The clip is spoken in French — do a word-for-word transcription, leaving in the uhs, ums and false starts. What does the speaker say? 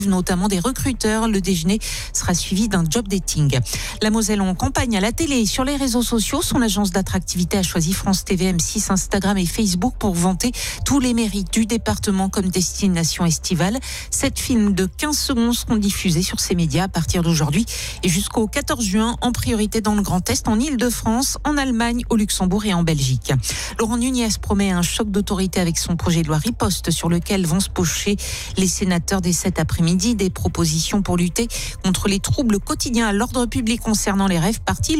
notamment des recruteurs. Le déjeuner sera suivi d'un job dating. La Moselle en campagne à la télé et sur les réseaux sociaux. Son agence d'attractivité a choisi France T V, M six, Instagram et Facebook pour vanter tous les mérites du département comme destination estivale. Sept films de quinze secondes seront diffusés sur ces médias à partir d'aujourd'hui et jusqu'au quatorze juin, en priorité dans le Grand Est, en Île-de-France, en Allemagne, au Luxembourg et en Belgique. Laurent Nunez promet un choc d'autorité avec son projet de loi riposte sur lequel vont se pencher les sénateurs dès cet après-midi. Des propositions pour lutter contre les troubles quotidiens à l'ordre public concernant les rave parties.